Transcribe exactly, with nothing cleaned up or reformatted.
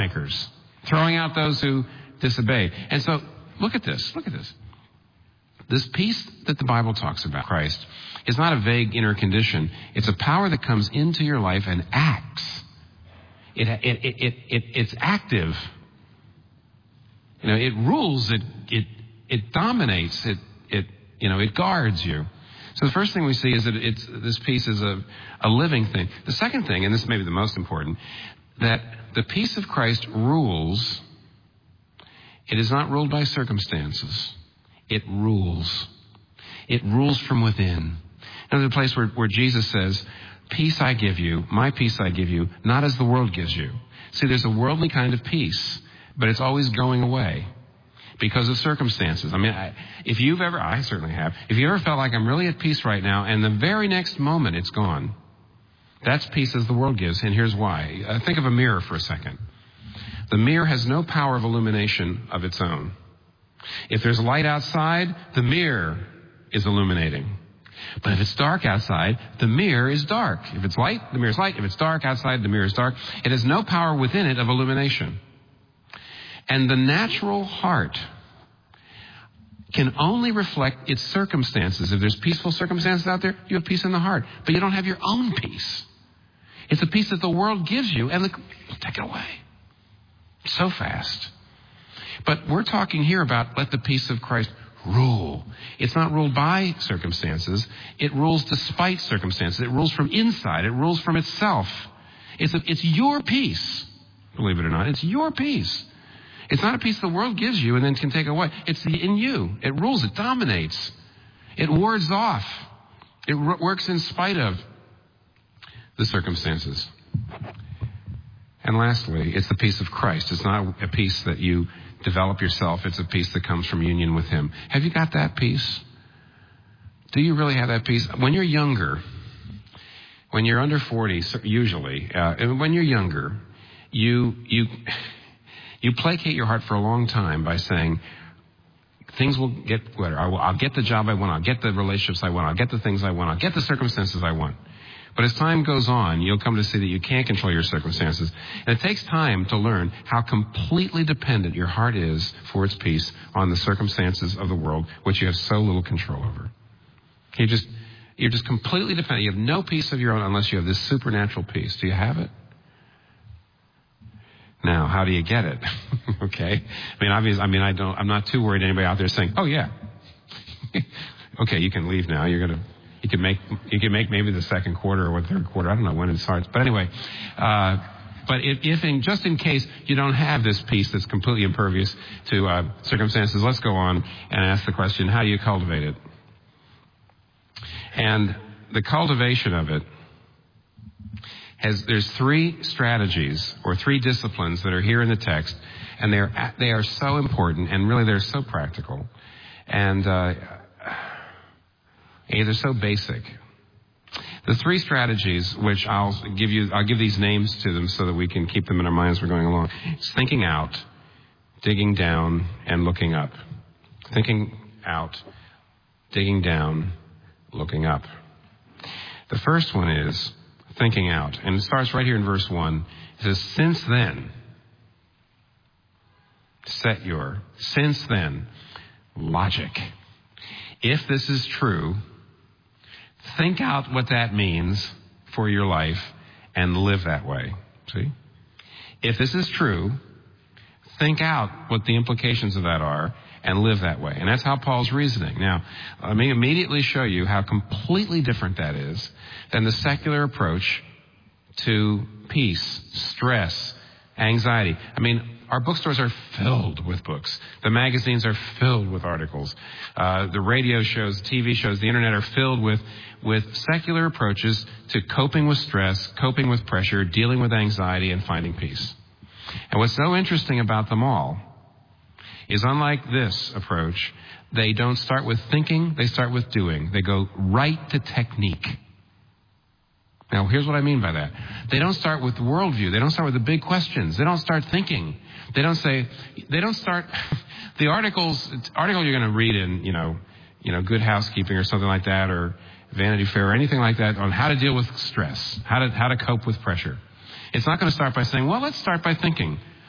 troublemakers, throwing out those who disobey. And so, look at this, look at this. This peace that the Bible talks about, Christ, is not a vague inner condition. It's a power that comes into your life and acts. It, it, it, it, it, it's active. You know, it rules, it, it, it dominates, it, it, you know, it guards you. So the first thing we see is that it's, this peace is a, a living thing. The second thing, and this may be the most important, that the peace of Christ rules. It is not ruled by circumstances. It rules. It rules from within. Another place where, where Jesus says, peace I give you, my peace I give you, not as the world gives you. See, there's a worldly kind of peace, but it's always going away because of circumstances. I mean, I, if you've ever, I certainly have, if you ever felt like I'm really at peace right now, and the very next moment it's gone, that's peace as the world gives, and here's why. Uh, think of a mirror for a second. The mirror has no power of illumination of its own. If there's light outside, the mirror is illuminating. But if it's dark outside, the mirror is dark. If it's light, the mirror is light. If it's dark outside, the mirror is dark. It has no power within it of illumination. And the natural heart can only reflect its circumstances. If there's peaceful circumstances out there, you have peace in the heart. But you don't have your own peace. It's the peace that the world gives you, and the, take it away. So fast. But we're talking here about let the peace of Christ rule. It's not ruled by circumstances. It rules despite circumstances. It rules from inside. It rules from itself. It's, a, it's your peace, believe it or not. It's your peace. It's not a peace the world gives you and then can take away. It's in you. It rules. It dominates. It wards off. It r- works in spite of the circumstances. And lastly, it's the peace of Christ. It's not a peace that you develop yourself. It's a peace that comes from union with Him. Have you got that peace? Do you really have that peace? When you're younger, when you're under forty, usually, uh, when you're younger, you you you placate your heart for a long time by saying, things will get better. I will, I'll get the job I want. I'll get the relationships I want. I'll get the things I want. I'll get the circumstances I want. But as time goes on, you'll come to see that you can't control your circumstances. And it takes time to learn how completely dependent your heart is for its peace on the circumstances of the world, which you have so little control over. You just, you're just completely dependent. You have no peace of your own unless you have this supernatural peace. Do you have it? Now, how do you get it? Okay. I mean, obviously, I mean, I don't, I'm not too worried anybody out there saying, oh yeah. Okay, you can leave now. You're going to, You can make you can make maybe the second quarter or the third quarter. I don't know when it starts. But anyway, uh, but if, if in, just in case you don't have this peace that's completely impervious to uh, circumstances, let's go on and ask the question, how do you cultivate it? And the cultivation of it has, there's three strategies or three disciplines that are here in the text, and they're they are so important, and really they're so practical. And uh they're so basic. The three strategies, which I'll give you, I'll give these names to them so that we can keep them in our minds as we're going along. It's thinking out, digging down, and looking up. Thinking out, digging down, looking up. The first one is thinking out. And it starts right here in verse one. It says, since then, set your, since then, logic. If this is true, think out what that means for your life and live that way. See? If this is true, think out what the implications of that are and live that way. And that's how Paul's reasoning. Now, let me immediately show you how completely different that is than the secular approach to peace, stress, anxiety. I mean, our bookstores are filled with books. The magazines are filled with articles. Uh, the radio shows, T V shows, the internet are filled with, with secular approaches to coping with stress, coping with pressure, dealing with anxiety, and finding peace. And what's so interesting about them all is, unlike this approach, they don't start with thinking, they start with doing. They go right to technique. Now, here's what I mean by that. They don't start with worldview. They don't start with the big questions. They don't start thinking. They don't say, they don't start, the articles, article you're going to read in, you know, you know, Good Housekeeping or something like that, or Vanity Fair or anything like that, on how to deal with stress, how to, how to cope with pressure. It's not going to start by saying, well, let's start by thinking.